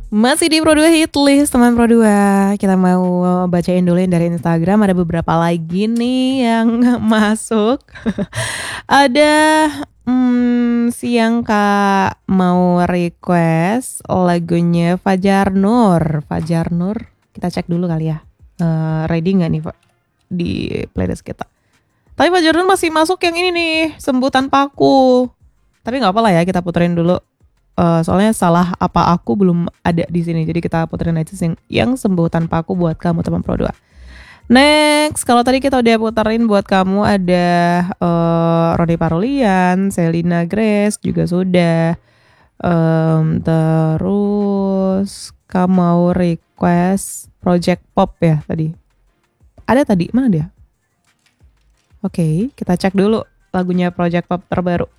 Masih di Pro2 Hit List, teman Pro2. Kita mau bacain dulu yang dari Instagram. Ada beberapa lagi nih yang masuk. Ada siang Kak mau request lagunya Fajar Nur. Fajar Nur, kita cek dulu kali ya. Ready nggak nih Pak di playlist kita? Tapi Fajar Nur masih masuk yang ini nih, Sembuh Tanpa Aku. Tapi nggak apa lah ya, kita puterin dulu. Soalnya Salah Apa Aku belum ada di sini, jadi kita puterin aja yang Sembuh Tanpa Aku buat kamu teman Pro2. Next, kalau tadi kita udah puterin buat kamu ada Roni Parolian, Selina Grace juga sudah. Terus kamu mau request Project Pop ya tadi? Ada tadi, mana dia? Oke, kita cek dulu lagunya Project Pop terbaru.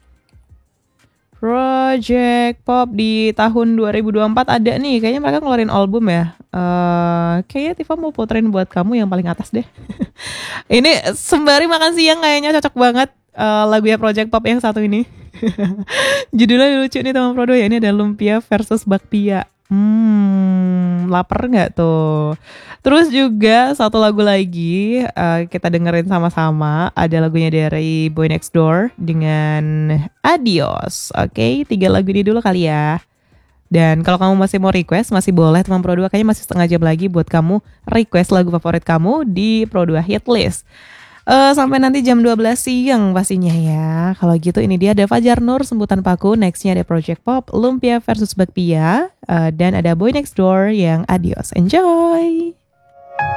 Project Pop di tahun 2024 ada nih, kayaknya mereka ngeluarin album ya. Kayaknya Tifa mau puterin buat kamu yang paling atas deh. Ini sembari makan siang kayaknya cocok banget lagunya Project Pop yang satu ini. Judulnya lucu nih teman Pro2 ya, ini ada Lumpia versus Bakpia. Lapar nggak tuh? Terus juga satu lagu lagi kita dengerin sama-sama. Ada lagunya dari Boy Next Door dengan Adios. Oke, 3 lagu ini dulu kali ya. Dan kalau kamu masih mau request, masih boleh teman Pro2. Kayaknya masih setengah jam lagi buat kamu request lagu favorit kamu di Pro2 Hit List. Sampai nanti jam 12 siang pastinya ya. Kalau gitu ini dia ada Fajar Nur, Sembuh Tanpa Aku. Nextnya ada Project Pop, Lumpia versus Bakpia. Dan ada Boy Next Door yang Adios. Enjoy!